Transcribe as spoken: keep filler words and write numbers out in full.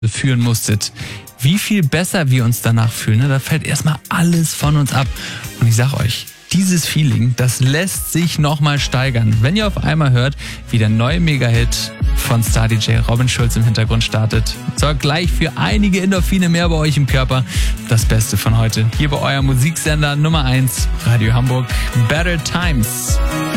führen musstet, wie viel besser wir uns danach fühlen. Ne? Da fällt erstmal alles von uns ab. Und ich sag euch, dieses Feeling, das lässt sich nochmal steigern, wenn ihr auf einmal hört, wie der neue Mega-Hit von Star-D J Robin Schulz im Hintergrund startet. Sorgt gleich für einige Endorphine mehr bei euch im Körper. Das Beste von heute hier bei eurem Musiksender Nummer eins, Radio Hamburg, Better Times.